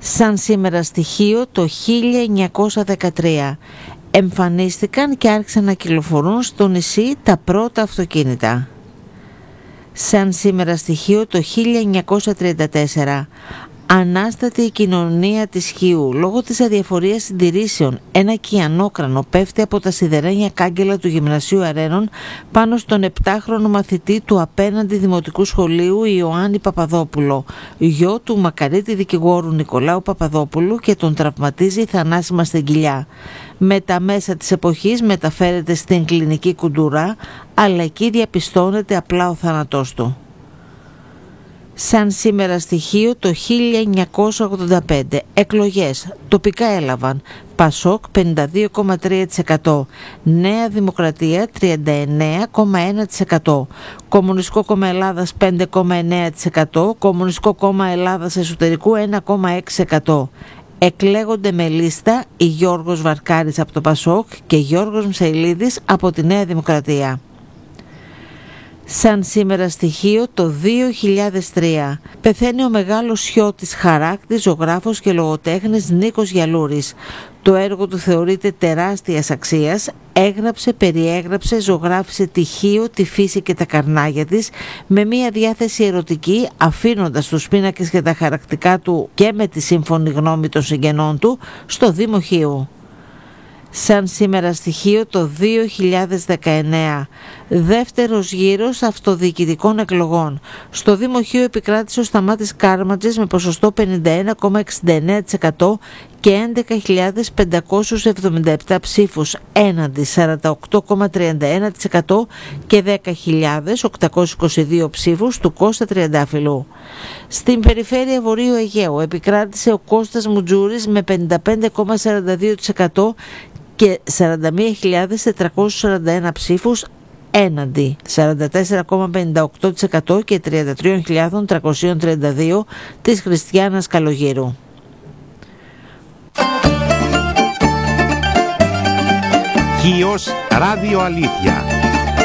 Σαν σήμερα στοιχείο το 1913 εμφανίστηκαν και άρχισαν να κυκλοφορούν στο νησί τα πρώτα αυτοκίνητα. Σαν σήμερα στοιχείο το 1934 ανάσταται η κοινωνία της Χίου λόγω της αδιαφορίας συντηρήσεων. Ένα κιανόκρανο πέφτει από τα σιδερένια κάγκελα του Γυμνασίου Αρένων πάνω στον 7χρονο μαθητή του απέναντι Δημοτικού Σχολείου Ιωάννη Παπαδόπουλο, γιο του μακαρίτη δικηγόρου Νικολάου Παπαδόπουλου, και τον τραυματίζει θανάσιμα στην κοιλιά. Με τα μέσα της εποχής μεταφέρεται στην κλινική Κουντουρά, αλλά εκεί διαπιστώνεται απλά ο θάνατός του. Σαν σήμερα στοιχείο το 1985 εκλογές τοπικά έλαβαν Πασόκ 52,3%, Νέα Δημοκρατία 39,1%, Κομμουνιστικό Κόμμα Ελλάδας 5,9%, Κομμουνιστικό Κόμμα Ελλάδας Εσωτερικού 1,6%. Εκλέγονται με λίστα η Γιώργος Βαρκάρης από το Πασόκ και Γιώργος Μσαηλίδης από τη Νέα Δημοκρατία. Σαν σήμερα στοιχείο το 2003 πεθαίνει ο μεγάλος Σιώτης χαράκτης, ζωγράφος και λογοτέχνης Νίκος Γιαλούρης. Το έργο του θεωρείται τεράστιας αξίας. Έγραψε, περιέγραψε, ζωγράφισε τη Χίο, τη φύση και τα καρνάγια της με μια διάθεση ερωτική, αφήνοντας τους πίνακες και τα χαρακτικά του και με τη σύμφωνη γνώμη των συγγενών του στο Δήμο Χίου. Σαν σήμερα στοιχείο το 2019 δεύτερος γύρος αυτοδιοικητικών εκλογών. Στο Δήμο Χίου επικράτησε ο Σταμάτης Κάρματζης με ποσοστό 51,69% και 11.577 ψήφους έναντι 48,31% και 10.822 ψήφους του Κώστα Τριαντάφυλλου. Στην περιφέρεια Βορείου Αιγαίου επικράτησε ο Κώστας Μουτζούρης με 55,42% και 41.441 ψήφους έναντι 44,58% και 33.332 της Χριστιάνας Καλογύρου. Χίος Ράδιο Αλήθεια.